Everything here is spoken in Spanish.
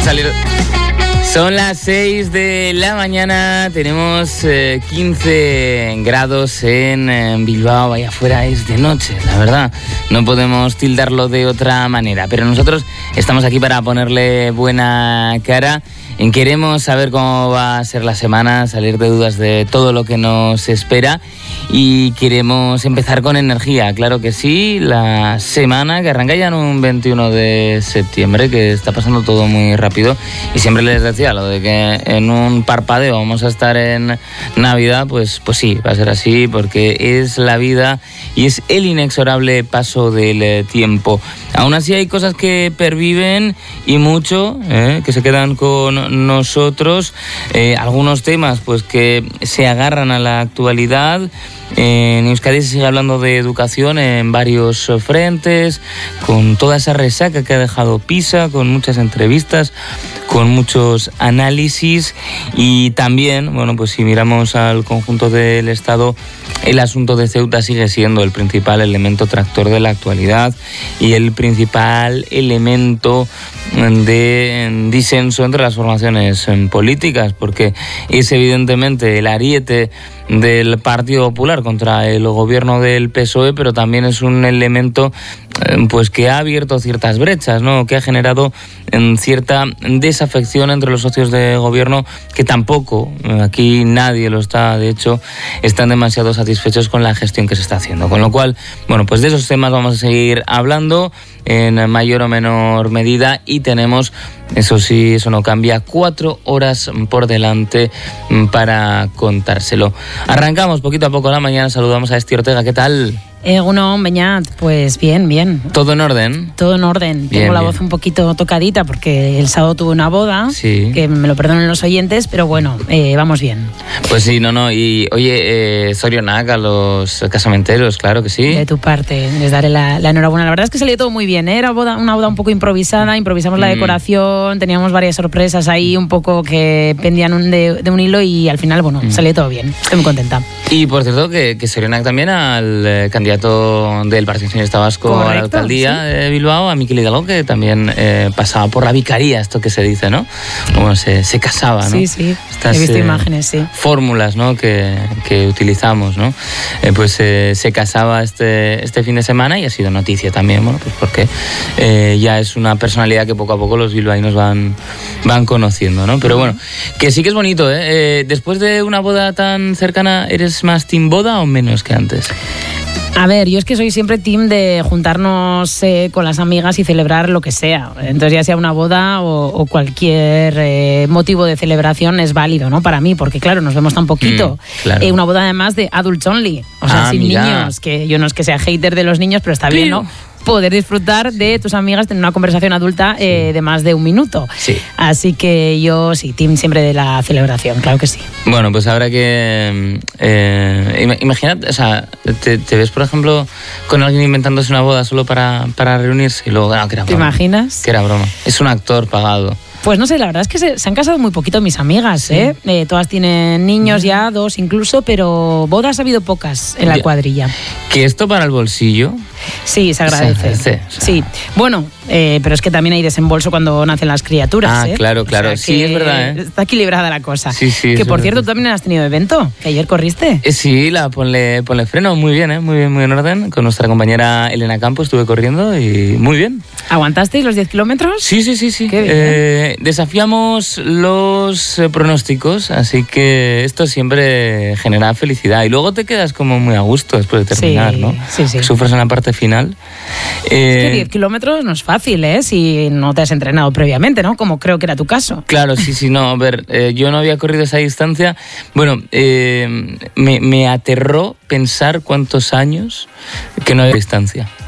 salir. Son las 6 de la mañana, tenemos 15 grados en Bilbao, allá afuera es de noche, la verdad, no podemos tildarlo de otra manera, pero nosotros estamos aquí para ponerle buena cara. Queremos saber cómo va a ser la semana, salir de dudas de todo lo que nos espera y queremos empezar con energía, claro que sí, la semana que arranca ya en un 21 de septiembre, que está pasando todo muy rápido y siempre les decía lo de que en un parpadeo vamos a estar en Navidad, pues sí, va a ser así porque es la vida y es el inexorable paso del tiempo. Aún así hay cosas que perviven y mucho, que se quedan con nosotros, algunos temas pues que se agarran a la actualidad. En Euskadi se sigue hablando de educación en varios frentes, con toda esa resaca que ha dejado PISA, con muchas entrevistas, con muchos análisis y también, bueno, pues si miramos al conjunto del Estado, el asunto de Ceuta sigue siendo el principal elemento tractor de la actualidad y el principal elemento de disenso entre las formaciones políticas, porque es evidentemente el ariete del Partido Popular contra el gobierno del PSOE, pero también es un elemento pues que ha abierto ciertas brechas, ¿no? Que ha generado cierta desafección entre los socios de gobierno, que tampoco, aquí nadie lo está, de hecho, están demasiado satisfechos con la gestión que se está haciendo. Con lo cual, bueno, pues de esos temas vamos a seguir hablando en mayor o menor medida y tenemos, eso sí, eso no cambia, 4 horas por delante para contárselo. Arrancamos poquito a poco la mañana, saludamos a Esti Ortega, ¿qué tal? Egunon, Beñat, pues bien. ¿Todo en orden? Todo en orden. Bien, Tengo la bien. voz un poquito tocadita porque el sábado tuve una boda, Sí. que me lo perdonen los oyentes, pero bueno, vamos bien. Pues sí, no, y oye, zorionak a los casamenteros, claro que sí. De tu parte, les daré la enhorabuena. La verdad es que salió todo muy bien, ¿eh? Era una boda un poco improvisada, improvisamos la decoración, teníamos varias sorpresas ahí un poco que pendían de un hilo y al final, bueno, salió todo bien. Estoy muy contenta. Y por cierto, que zorionak también al candidato del Partido Nacionalista Vasco. Correcto, a la alcaldía, sí, de Bilbao, a Mikel Hidalgo, que también pasaba por la vicaría, esto que se dice, ¿no? Como se casaba, ¿no? Sí, Estas, he visto imágenes, sí. Fórmulas, ¿no? que utilizamos, ¿no? Pues se casaba este fin de semana y ha sido noticia también, bueno, pues porque ya es una personalidad que poco a poco los bilbaínos van conociendo, ¿no? Pero bueno, que sí que es bonito, ¿eh? Después de una boda tan cercana, ¿eres más team boda o menos que antes? A ver, yo es que soy siempre team de juntarnos con las amigas y celebrar lo que sea. Entonces, ya sea una boda o cualquier motivo de celebración es válido, ¿no? Para mí, porque claro, nos vemos tan poquito. Claro. Una boda además de adults only, o sea, sin mira. niños, que yo no es que sea hater de los niños, pero está bien, ¿no? Poder disfrutar de tus amigas, tener una conversación adulta de más de un minuto. Sí. Así que yo sí, team siempre de la celebración, claro que sí. Bueno, pues habrá que... imagínate, o sea, te ves, por ejemplo, con alguien inventándose una boda solo para reunirse y luego, no, que era ¿Te broma. imaginas? Que era broma. Es un actor pagado. Pues no sé, la verdad es que se han casado muy poquito mis amigas, ¿eh? Todas tienen niños ya, 2 incluso, pero bodas ha habido pocas en la Ya. cuadrilla. Que esto para el bolsillo... Sí, se agradece. Se agradece, o sea. Sí, bueno, pero es que también hay desembolso cuando nacen las criaturas, Ah, ¿eh? claro, O sea sí, que es verdad, ¿eh? está equilibrada la cosa. Sí, Que eso por es cierto, verdad. tú también has tenido evento, que ayer corriste. Sí, ponle freno, muy bien, ¿eh? Muy bien, muy en orden. Con nuestra compañera Elena Campos estuve corriendo y muy bien. ¿Aguantasteis los 10 kilómetros? Sí. Qué bien. Desafiamos los pronósticos, así que esto siempre genera felicidad. Y luego te quedas como muy a gusto después de terminar, Sí, ¿no? sí. Que sufres en la parte final. Es que 10 kilómetros no es fácil, ¿eh? Si no te has entrenado previamente, ¿no? Como creo que era tu caso. Claro, sí, no, a ver, yo no había corrido esa distancia. Bueno, me aterró pensar cuántos años que no había distancia.